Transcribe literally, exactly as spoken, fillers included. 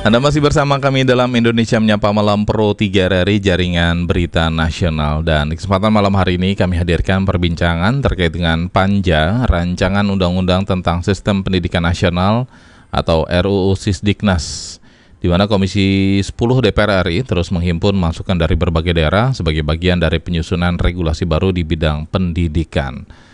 Anda masih bersama kami dalam Indonesia Menyapa Malam Pro tiga R R I Jaringan Berita Nasional. Dan di kesempatan malam hari ini kami hadirkan perbincangan terkait dengan Panja, Rancangan Undang-Undang tentang Sistem Pendidikan Nasional atau R U U Sisdiknas, di mana Komisi sepuluh D P R R I terus menghimpun masukan dari berbagai daerah sebagai bagian dari penyusunan regulasi baru di bidang pendidikan.